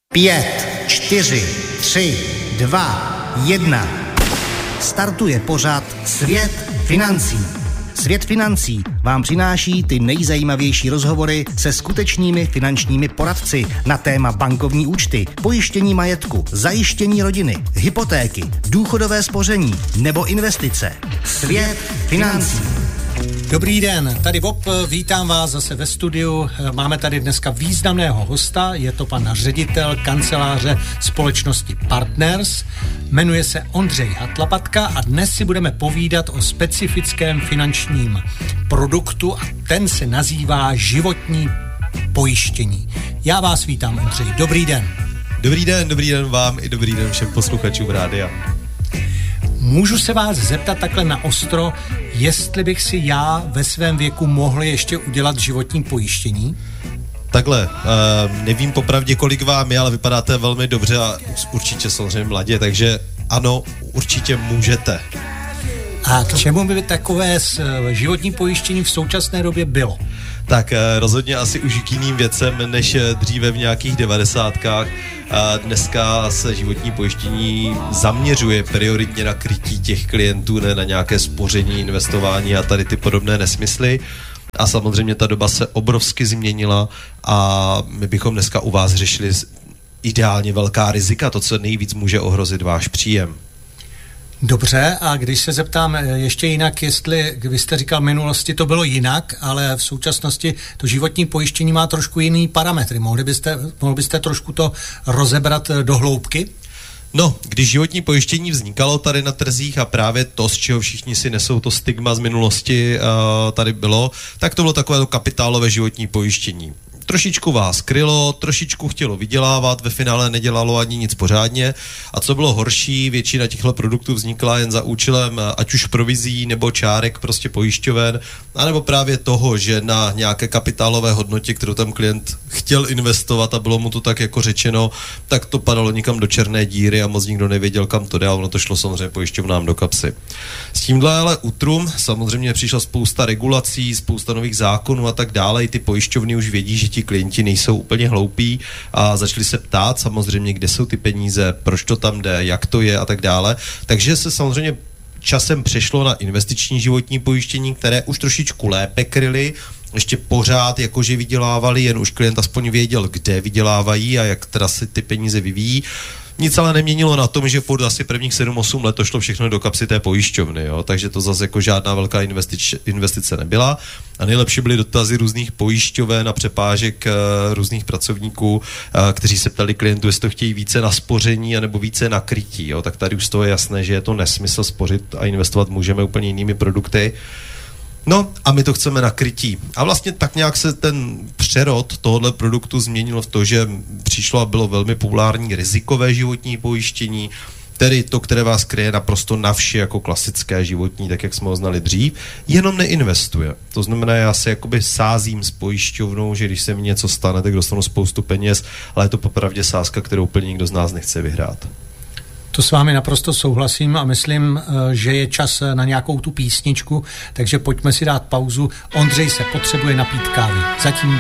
5, 4, 3, 2, 1. Startuje pořad Svět financí. Svět financí vám přináší ty nejzajímavější rozhovory se skutečnými finančními poradci na téma bankovní účty, pojištění majetku, zajištění rodiny, hypotéky, důchodové spoření nebo investice. Svět financí. Dobrý den, tady Bob, vítám vás zase ve studiu. Máme tady dneska významného hosta, je to pan ředitel kanceláře společnosti Partners, jmenuje se Ondřej Hatlapatka a dnes si budeme povídat o specifickém finančním produktu a ten se nazývá životní pojištění. Já vás vítám, Ondřej, dobrý den. Dobrý den vám i dobrý den všem posluchačům rádia. Můžu se vás zeptat takhle na ostro, jestli bych si já ve svém věku mohl ještě udělat životní pojištění? Takhle, nevím popravdě, kolik vám je, ale vypadáte velmi dobře a určitě samozřejmě mladě, takže ano, určitě můžete. A k čemu by takové životní pojištění v současné době bylo? Tak rozhodně asi už k jiným věcem, než dříve v nějakých 90kách. Dneska se životní pojištění zaměřuje prioritně na krytí těch klientů, ne na nějaké spoření, investování a tady ty podobné nesmysly. A samozřejmě ta doba se obrovsky změnila a my bychom dneska u vás řešili ideálně velká rizika, to, co nejvíc může ohrozit váš příjem. Dobře, a když se zeptám ještě jinak, jestli, vy jste říkal, v minulosti to bylo jinak, ale v současnosti to životní pojištění má trošku jiný parametry. Mohl byste trošku to rozebrat do hloubky? No, když životní pojištění vznikalo tady na trzích a právě to, z čeho všichni si nesou to stigma z minulosti tady bylo, tak to bylo takové kapitálové životní pojištění. Trošičku vás krylo, trošičku chtělo vydělávat, ve finále nedělalo ani nic pořádně. A co bylo horší, většina těchto produktů vznikla jen za účelem ať už provizí nebo čárek prostě pojišťoven, anebo právě toho, že na nějaké kapitálové hodnotě, kterou tam klient chtěl investovat a bylo mu to tak jako řečeno, tak to padalo někam do černé díry a moc nikdo nevěděl, kam to jde, a ono to šlo samozřejmě pojišťovnám do kapsy. S tímhle ale útrum samozřejmě přišla spousta regulací, spousta nových zákonů a tak dále. I ty pojišťovny už vědí, že ti klienti nejsou úplně hloupí a začali se ptát samozřejmě, kde jsou ty peníze, proč to tam jde, jak to je a tak dále. Takže se samozřejmě časem přešlo na investiční životní pojištění, které už trošičku lépe kryly, ještě pořád jakože vydělávali, jen už klient aspoň věděl, kde vydělávají a jak teda si ty peníze vyvíjí. Nic ale neměnilo na tom, že furt asi prvních 7-8 let to šlo všechno do kapsy té pojišťovny, jo? Takže to zase jako žádná velká investice nebyla. A nejlepší byly dotazy různých pojišťoven a přepážek různých pracovníků, kteří se ptali klientů, jestli to chtějí více na spoření anebo více na krytí. Jo? Tak tady už z toho je jasné, že je to nesmysl, spořit a investovat můžeme úplně jinými produkty. No a my to chceme na krytí. A vlastně tak nějak se ten přerod tohoto produktu změnil v to, že přišlo a bylo velmi populární rizikové životní pojištění, tedy to, které vás kryje naprosto na vše jako klasické životní, tak jak jsme ho znali dřív, jenom neinvestuje. To znamená, já se jakoby sázím s pojišťovnou, že když se mi něco stane, tak dostanu spoustu peněz, ale je to popravdě sázka, kterou úplně nikdo z nás nechce vyhrát. To s vámi naprosto souhlasím a myslím, že je čas na nějakou tu písničku, takže pojďme si dát pauzu. Ondřej se potřebuje napít kávy. Zatím